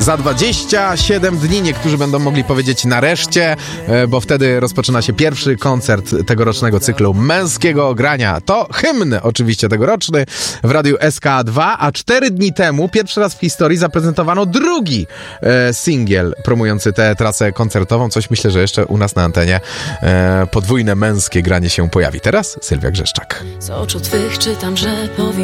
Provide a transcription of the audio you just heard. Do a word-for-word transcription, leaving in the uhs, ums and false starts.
Za dwadzieścia siedem dni niektórzy będą mogli powiedzieć nareszcie, bo wtedy rozpoczyna się pierwszy koncert tegorocznego cyklu męskiego grania. To hymn oczywiście tegoroczny w Radiu S K dwa, a cztery dni temu pierwszy raz w historii zaprezentowano drugi e, singiel promujący tę trasę koncertową. Coś myślę, że jeszcze u nas na antenie e, podwójne męskie granie się pojawi. Teraz Sylwia Grzeszczak. Z oczu twych czytam, że powiem